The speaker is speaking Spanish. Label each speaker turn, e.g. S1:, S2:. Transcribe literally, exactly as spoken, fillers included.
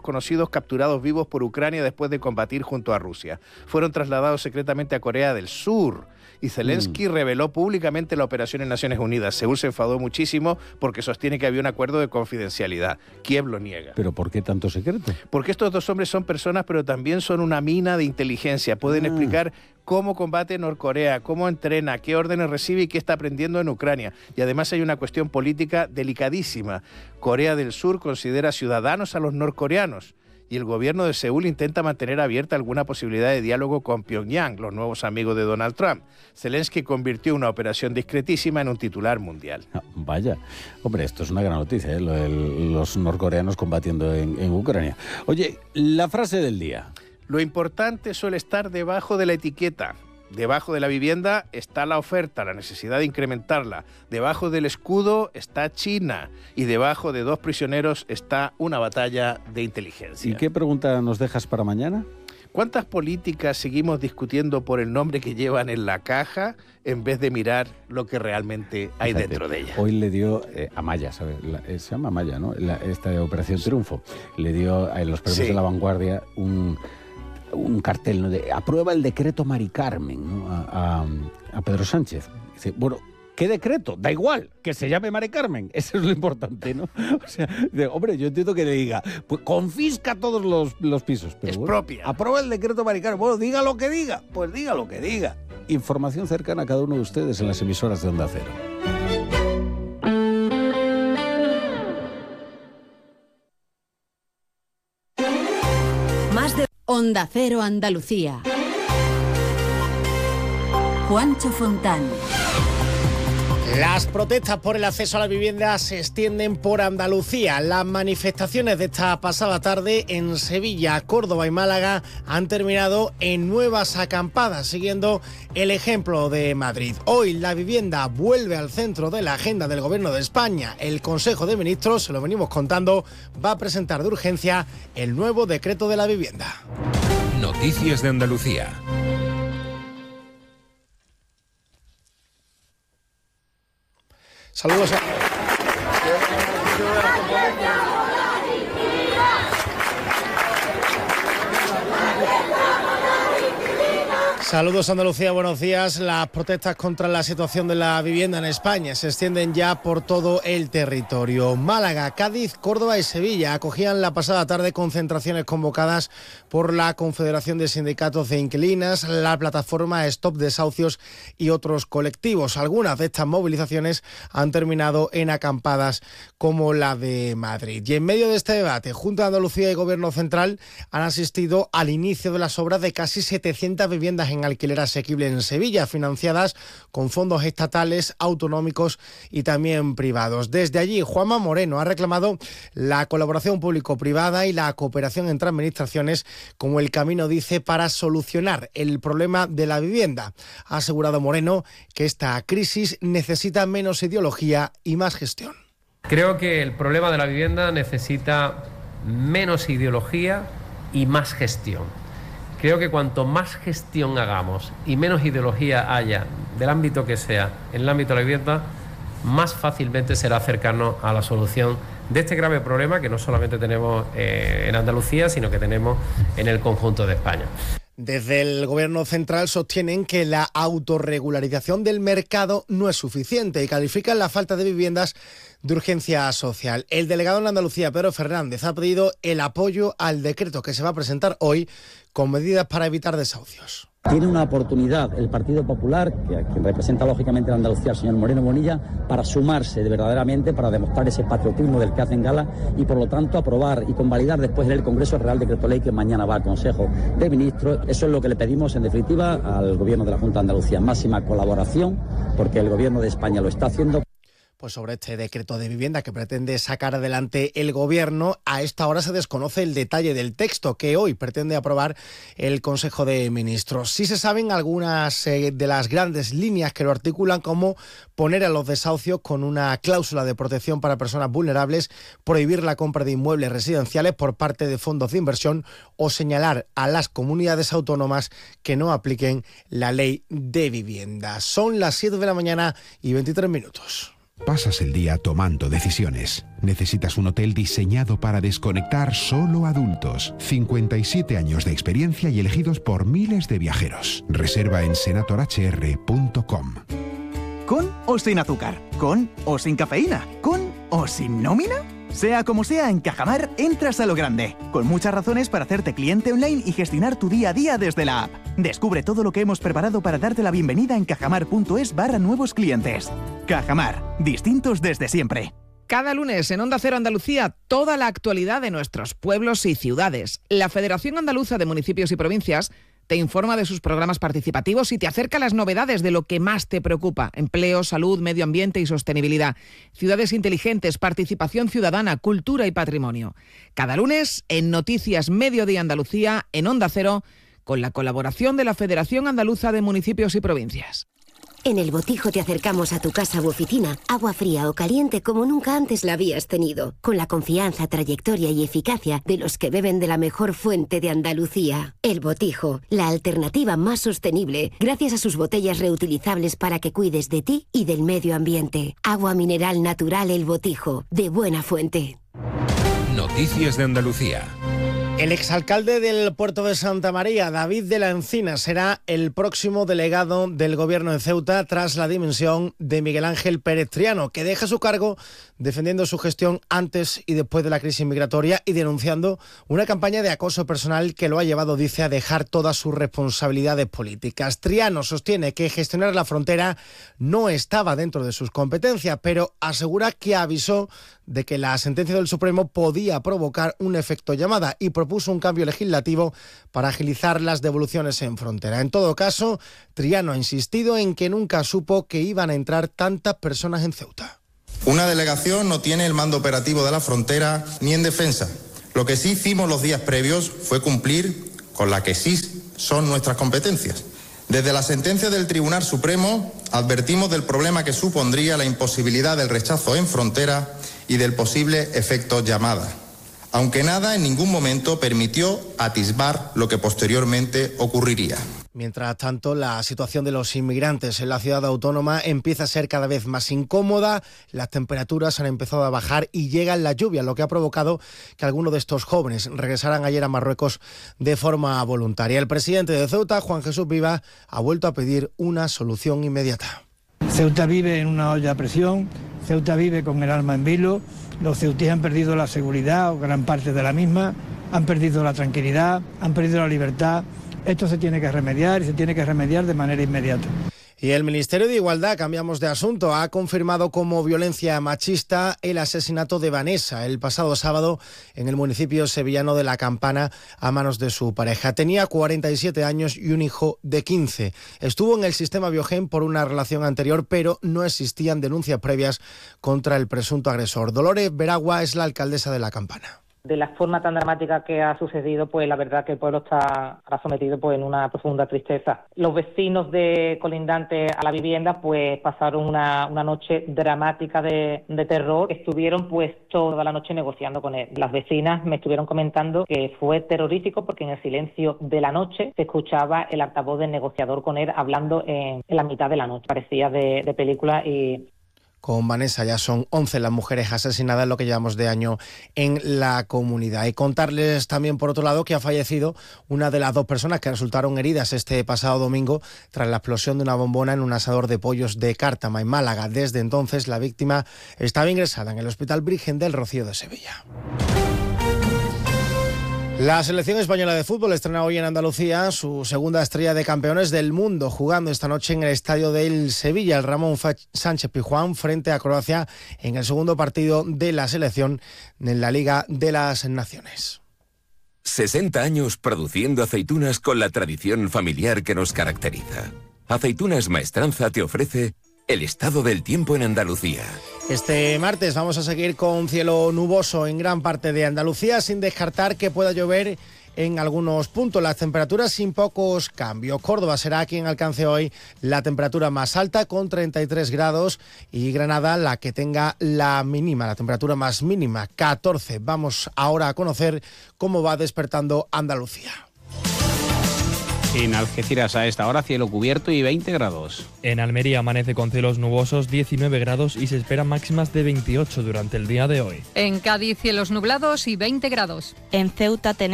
S1: conocidos capturados vivos por Ucrania después de combatir junto a Rusia. Fueron trasladados secretamente a Corea del Sur. Y Zelensky mm. reveló públicamente la operación en Naciones Unidas. Seúl se enfadó muchísimo porque sostiene que había un acuerdo de confidencialidad. Kiev lo niega.
S2: ¿Pero por qué tanto secreto?
S1: Porque estos dos hombres son personas, pero también son una mina de inteligencia. Pueden ah. explicar cómo combate Norcorea, cómo entrena, qué órdenes recibe y qué está aprendiendo en Ucrania. Y además hay una cuestión política delicadísima. Corea del Sur considera ciudadanos a los norcoreanos. Y el gobierno de Seúl intenta mantener abierta alguna posibilidad de diálogo con Pyongyang, los nuevos amigos de Donald Trump. Zelensky convirtió una operación discretísima en un titular mundial.
S2: Ah, vaya, hombre, esto es una gran noticia, ¿eh? Lo de los norcoreanos combatiendo en, en Ucrania. Oye, la frase del día.
S1: Lo importante suele estar debajo de la etiqueta. Debajo de la vivienda está la oferta, la necesidad de incrementarla. Debajo del escudo está China. Y debajo de dos prisioneros está una batalla de inteligencia.
S2: ¿Y qué pregunta nos dejas para mañana?
S1: ¿Cuántas políticas seguimos discutiendo por el nombre que llevan en la caja en vez de mirar lo que realmente hay Fíjate, dentro de ella?
S2: Hoy le dio eh, a Maya, ¿sabes? La, eh, se llama Maya, ¿no? La, esta de Operación Triunfo. Le dio en los premios sí. de La Vanguardia un... un cartel, ¿no? De aprueba el decreto Mari Carmen, ¿no? a, a, a Pedro Sánchez. Dice, bueno, ¿qué decreto? Da igual, que se llame Mari Carmen. Eso es lo importante, ¿no? O sea, de, hombre, yo entiendo que le diga, pues confisca todos los, los pisos. Pero
S1: es
S2: bueno,
S1: propia.
S2: Aprueba el decreto Mari Carmen. Bueno, diga lo que diga, pues diga lo que diga. Información cercana a cada uno de ustedes en las emisoras de Onda Cero.
S3: Más de Onda Cero Andalucía. Juancho Fontán.
S4: Las protestas por el acceso a la vivienda se extienden por Andalucía. Las manifestaciones de esta pasada tarde en Sevilla, Córdoba y Málaga han terminado en nuevas acampadas, siguiendo el ejemplo de Madrid. Hoy la vivienda vuelve al centro de la agenda del Gobierno de España. El Consejo de Ministros, se lo venimos contando, va a presentar de urgencia el nuevo decreto de la vivienda.
S5: Noticias de Andalucía.
S4: Saludos a... Saludos Andalucía, buenos días. Las protestas contra la situación de la vivienda en España se extienden ya por todo el territorio. Málaga, Cádiz, Córdoba y Sevilla acogían la pasada tarde concentraciones convocadas por la Confederación de Sindicatos de Inquilinas, la plataforma Stop Desahucios y otros colectivos. Algunas de estas movilizaciones han terminado en acampadas como la de Madrid. Y en medio de este debate, Junta de Andalucía y Gobierno Central han asistido al inicio de las obras de casi setecientas viviendas en alquiler asequible en Sevilla, financiadas con fondos estatales, autonómicos y también privados. Desde allí, Juanma Moreno ha reclamado la colaboración público-privada y la cooperación entre administraciones como el camino, dice, para solucionar el problema de la vivienda. Ha asegurado Moreno que esta crisis necesita menos ideología y más gestión.
S6: Creo que el problema de la vivienda necesita menos ideología y más gestión. Creo que cuanto más gestión hagamos y menos ideología haya, del ámbito que sea, en el ámbito de la vivienda, más fácilmente será acercarnos a la solución de este grave problema que no solamente tenemos eh, en Andalucía, sino que tenemos en el conjunto de España.
S4: Desde el Gobierno central sostienen que la autorregularización del mercado no es suficiente y califican la falta de viviendas de urgencia social. El delegado en Andalucía, Pedro Fernández, ha pedido el apoyo al decreto que se va a presentar hoy con medidas para evitar desahucios.
S7: Tiene una oportunidad el Partido Popular, que, quien representa lógicamente la Andalucía, el señor Moreno Bonilla, para sumarse de verdaderamente, para demostrar ese patriotismo del que hacen gala y por lo tanto aprobar y convalidar después en el Congreso el Real Decreto Ley que mañana va al Consejo de Ministros. Eso es lo que le pedimos en definitiva al Gobierno de la Junta de Andalucía, máxima colaboración, porque el Gobierno de España lo está haciendo.
S4: Pues sobre este decreto de vivienda que pretende sacar adelante el Gobierno, a esta hora se desconoce el detalle del texto que hoy pretende aprobar el Consejo de Ministros. Sí se saben algunas eh, de las grandes líneas que lo articulan, como poner a los desahucios con una cláusula de protección para personas vulnerables, prohibir la compra de inmuebles residenciales por parte de fondos de inversión o señalar a las comunidades autónomas que no apliquen la ley de vivienda. Son las siete de la mañana y veintitrés minutos.
S8: Pasas el día tomando decisiones. Necesitas un hotel diseñado para desconectar solo adultos. cincuenta y siete años de experiencia y elegidos por miles de viajeros. Reserva en senator h r punto com.
S9: ¿Con o sin azúcar? ¿Con o sin cafeína? ¿Con o sin nómina? Sea como sea, en Cajamar entras a lo grande, con muchas razones para hacerte cliente online y gestionar tu día a día desde la app. Descubre todo lo que hemos preparado para darte la bienvenida en cajamar.es barra nuevos clientes. Cajamar, distintos desde siempre.
S10: Cada lunes en Onda Cero Andalucía, toda la actualidad de nuestros pueblos y ciudades. La Federación Andaluza de Municipios y Provincias te informa de sus programas participativos y te acerca las novedades de lo que más te preocupa: empleo, salud, medio ambiente y sostenibilidad, ciudades inteligentes, participación ciudadana, cultura y patrimonio. Cada lunes en Noticias Mediodía Andalucía, en Onda Cero, con la colaboración de la Federación Andaluza de Municipios y Provincias.
S11: En El Botijo te acercamos a tu casa u oficina, agua fría o caliente como nunca antes la habías tenido, con la confianza, trayectoria y eficacia de los que beben de la mejor fuente de Andalucía. El Botijo, la alternativa más sostenible, gracias a sus botellas reutilizables para que cuides de ti y del medio ambiente. Agua mineral natural El Botijo, de buena fuente.
S5: Noticias de Andalucía.
S4: El exalcalde del puerto de Santa María, David de la Encina, será el próximo delegado del gobierno en Ceuta tras la dimisión de Miguel Ángel Pérez Triano, que deja su cargo defendiendo su gestión antes y después de la crisis migratoria y denunciando una campaña de acoso personal que lo ha llevado, dice, a dejar todas sus responsabilidades políticas. Triano sostiene que gestionar la frontera no estaba dentro de sus competencias, pero asegura que avisó de que la sentencia del Supremo podía provocar un efecto llamada y propuso un cambio legislativo para agilizar las devoluciones en frontera. En todo caso, Triano ha insistido en que nunca supo que iban a entrar tantas personas en Ceuta.
S12: Una delegación no tiene el mando operativo de la frontera ni en defensa. Lo que sí hicimos los días previos fue cumplir con la que sí son nuestras competencias. Desde la sentencia del Tribunal Supremo advertimos del problema que supondría la imposibilidad del rechazo en frontera y del posible efecto llamada, aunque nada en ningún momento permitió atisbar lo que posteriormente ocurriría.
S4: Mientras tanto, la situación de los inmigrantes en la ciudad autónoma empieza a ser cada vez más incómoda, las temperaturas han empezado a bajar y llegan las lluvias, lo que ha provocado que algunos de estos jóvenes regresaran ayer a Marruecos de forma voluntaria. El presidente de Ceuta, Juan Jesús Viva, ha vuelto a pedir una solución inmediata.
S13: Ceuta vive en una olla a presión, Ceuta vive con el alma en vilo, los ceutíes han perdido la seguridad o gran parte de la misma, han perdido la tranquilidad, han perdido la libertad. Esto se tiene que remediar y se tiene que remediar de manera inmediata.
S4: Y el Ministerio de Igualdad, cambiamos de asunto, ha confirmado como violencia machista el asesinato de Vanessa el pasado sábado en el municipio sevillano de La Campana a manos de su pareja. Tenía cuarenta y siete años y un hijo de quince. Estuvo en el sistema Biogen por una relación anterior, pero no existían denuncias previas contra el presunto agresor. Dolores Veragua es la alcaldesa de La Campana.
S14: De la forma tan dramática que ha sucedido, pues la verdad que el pueblo está ahora sometido pues en una profunda tristeza. Los vecinos de colindantes a la vivienda pues pasaron una, una noche dramática de, de terror. Estuvieron pues toda la noche negociando con él. Las vecinas me estuvieron comentando que fue terrorífico porque en el silencio de la noche se escuchaba el altavoz del negociador con él hablando en, en la mitad de la noche. Parecía de, de película y...
S4: Con Vanessa ya son once las mujeres asesinadas en lo que llevamos de año en la comunidad. Y contarles también, por otro lado, que ha fallecido una de las dos personas que resultaron heridas este pasado domingo tras la explosión de una bombona en un asador de pollos de Cártama, en Málaga. Desde entonces, la víctima estaba ingresada en el Hospital Virgen del Rocío de Sevilla. La selección española de fútbol estrena hoy en Andalucía su segunda estrella de campeones del mundo, jugando esta noche en el estadio del Sevilla, el Ramón Sánchez Pizjuán, frente a Croacia en el segundo partido de la selección en la Liga de las Naciones.
S15: sesenta años produciendo aceitunas con la tradición familiar que nos caracteriza. Aceitunas Maestranza te ofrece el estado del tiempo en Andalucía.
S4: Este martes vamos a seguir con cielo nuboso en gran parte de Andalucía, sin descartar que pueda llover en algunos puntos. Las temperaturas sin pocos cambios. Córdoba será quien alcance hoy la temperatura más alta con treinta y tres grados y Granada la que tenga la mínima, la temperatura más mínima, catorce. Vamos ahora a conocer cómo va despertando Andalucía.
S16: En Algeciras a esta hora cielo cubierto y veinte grados.
S17: En Almería amanece con cielos nubosos, diecinueve grados y se esperan máximas de veintiocho durante el día de hoy.
S18: En Cádiz cielos nublados y veinte grados.
S19: En Ceuta tenemos